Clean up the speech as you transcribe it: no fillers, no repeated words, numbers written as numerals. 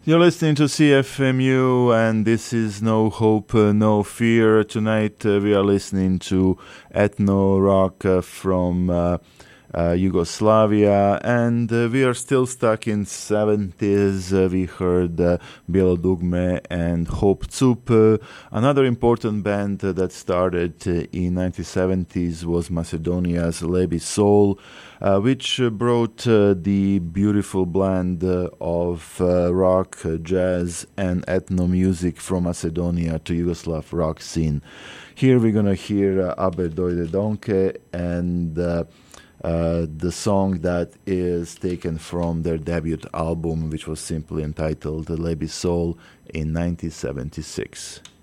You're listening to CFMU, and this is No Hope, No Fear. Tonight we are listening to ethno rock from Yugoslavia, and we are still stuck in 70s. We heard Bijelo Dugme and Hope Cup. Another important band that started in 1970s was Macedonia's Lebi Soul, which brought the beautiful blend of rock, jazz, and ethno music from Macedonia to Yugoslav rock scene. Here we're gonna hear Aber Dojde Donke and the song that is taken from their debut album, which was simply entitled Lebi Soul in 1976.